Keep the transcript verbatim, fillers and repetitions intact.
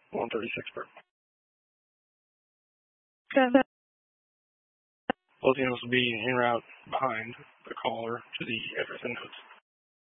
one thirty-six per. Seven. Both units will be en route behind the caller to the address and notes.